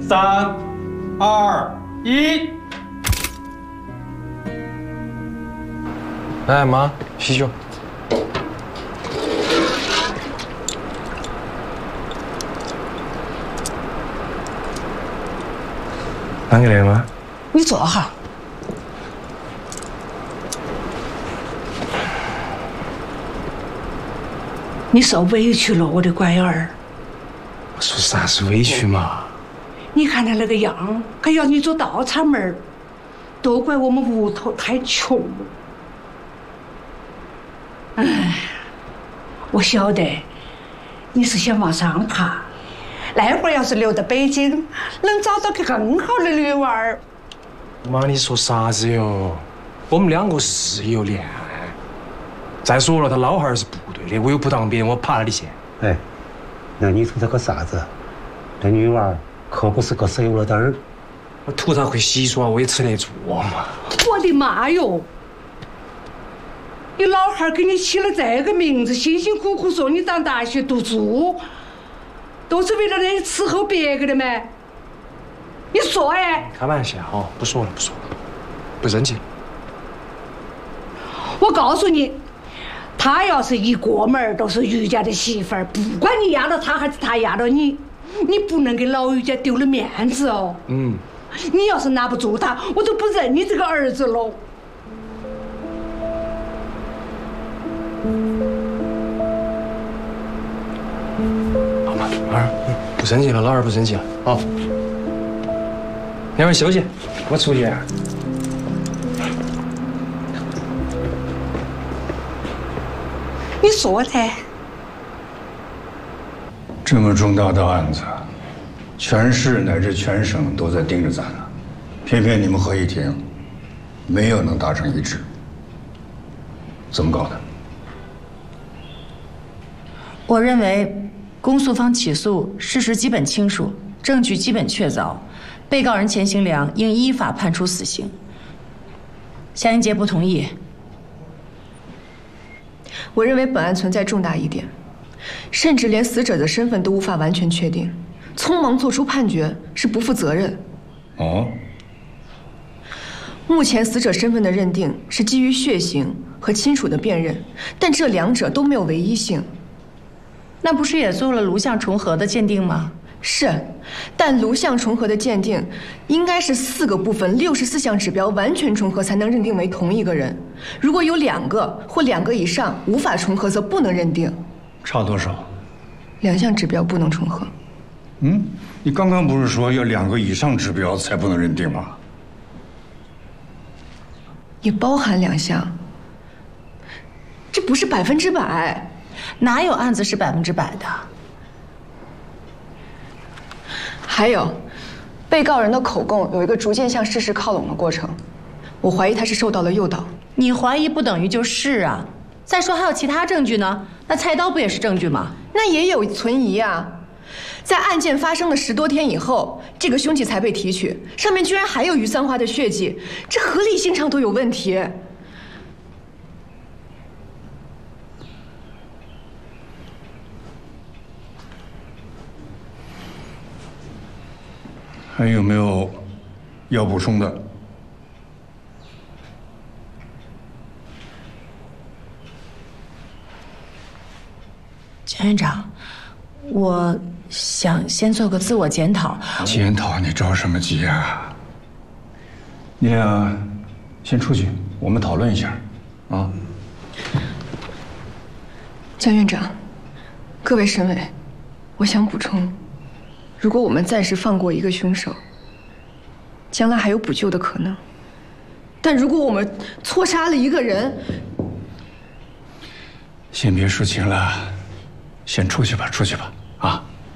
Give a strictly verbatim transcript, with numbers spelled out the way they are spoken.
三、二、一。 来，妈，啤酒。啷个的妈？ 你坐哈。你受委屈了，我的乖儿。 我说啥是委屈嘛？ 你看他那个样，还要你做倒插门儿，都怪我们屋头太穷了。哎，我晓得你是想往上爬，那会儿要是留在北京，能找到个更好的女娃儿。 妈，你说啥子哟？我们两个是有恋爱。再说了，他老汉儿是不对的，我又不当兵，我爬哪里去？ 哎，那你图这个啥子？那女娃儿可不是个省油的灯儿。 我图她会洗刷，我也吃得住嘛。 我的妈哟！你老汉儿给你起了这个名字，辛辛苦苦送你上大学读书，都是为了让你伺候别个的吗？你说哎？ 开玩笑哦，不说了，不说了，不生气。 我告诉你，他要是一过门都是余家的媳妇儿，不管你压了他还是他压了你，你不能给老余家丢了面子哦。 嗯。 你要是拿不住他，我就不认你这个儿子喽。 好嘛，老二不生气了，老二不生气了，好。两位休息，我出去。 你说噻？ 这么重大的案子，全市乃至全省都在盯着咱呢，偏偏你们合议庭没有能达成一致，怎么搞的？ 我认为，公诉方起诉事实基本清楚，证据基本确凿，被告人钱兴良应依法判处死刑。夏英杰不同意。 我认为本案存在重大疑点，甚至连死者的身份都无法完全确定，匆忙作出判决是不负责任。 哦。 目前死者身份的认定是基于血型和亲属的辨认，但这两者都没有唯一性。 那不是也做了颅相重合的鉴定吗？ 是，但颅相重合的鉴定应该是四个部分、六十四项指标完全重合才能认定为同一个人。如果有两个或两个以上无法重合，则不能认定。 差多少？ 两项指标不能重合。 嗯，你刚刚不是说要两个以上指标才不能认定吗？ 也包含两项。这不是百分之百， 哪有案子是百分之百的？ 还有，被告人的口供有一个逐渐向事实靠拢的过程，我怀疑他是受到了诱导。 你怀疑不等于就是啊。再说还有其他证据呢，那菜刀不也是证据吗？ 那也有存疑啊。在案件发生了十多天以后，这个凶器才被提取，上面居然还有于三花的血迹，这合理性上都有问题。 还有没有要补充的？ 钱院长，我想先做个自我检讨。 检讨？你着什么急啊？你俩先出去，我们讨论一下，啊。 江院长，各位审委，我想补充。如果我们暂时放过一个凶手，将来还有补救的可能。但如果我们错杀了一个人， 先别抒情了，先出去吧，出去吧，啊！